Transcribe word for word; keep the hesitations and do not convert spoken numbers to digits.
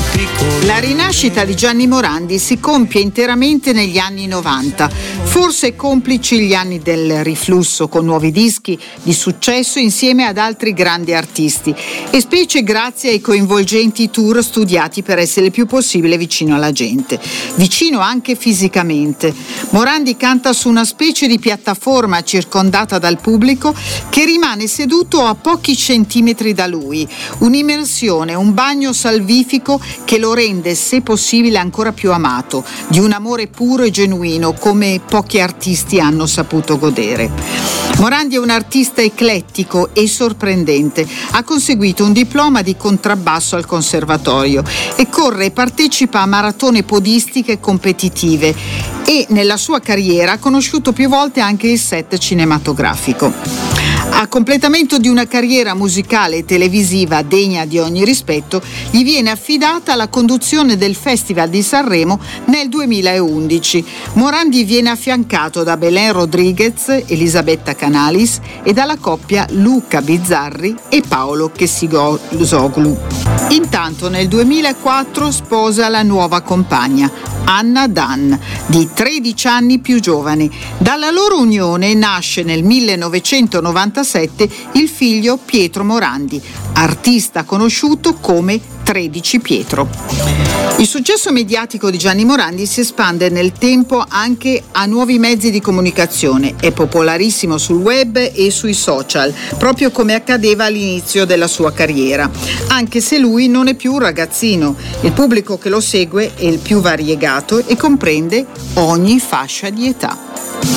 piccolo. La rinascita di Gianni Morandi si compie interamente negli anni novanta, forse complici gli anni del riflusso con nuovi dischi di successo insieme ad altri grandi artisti e specie grazie ai coinvolgenti tour studiati per essere il più possibile vicino alla gente, vicino anche fisicamente. Morandi canta su una specie di piattaforma circondata dal pubblico che rimane seduto a pochi centimetri da lui, un'immersione, un bagno salvifico che lo rende, se possibile, ancora più amato, di un amore puro e genuino come pochi artisti hanno saputo godere. Morandi è un artista eclettico e sorprendente, ha conseguito un diploma di contrabbasso al conservatorio e corre e partecipa a maratone podistiche competitive e nella sua carriera ha conosciuto più volte anche il set cinematografico. A completamento di una carriera musicale e televisiva degna di ogni rispetto, gli viene affidata la conduzione del Festival di Sanremo nel duemilaundici. Morandi viene affiancato da Belen Rodriguez, Elisabetta Canalis e dalla coppia Luca Bizzarri e Paolo Kessicoglu. Intanto nel duemilaquattro sposa la nuova compagna, Anna Dan, di tredici anni più giovane. Dalla loro unione nasce nel millenovecentonovantasette il figlio Pietro Morandi, artista conosciuto come tredici Pietro. Il successo mediatico di Gianni Morandi si espande nel tempo anche a nuovi mezzi di comunicazione. È popolarissimo sul web e sui social, proprio come accadeva all'inizio della sua carriera, anche se lui non è più un ragazzino. Il pubblico che lo segue è il più variegato e comprende ogni fascia di età.